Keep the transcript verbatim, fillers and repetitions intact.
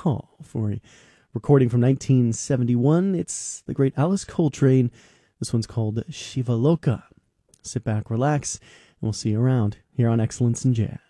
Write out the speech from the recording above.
Hall for a recording from nineteen seventy-one. It's the great Alice Coltrane. This one's called Shiva Loka. Sit back, relax, and we'll see you around here on Excellence in Jazz.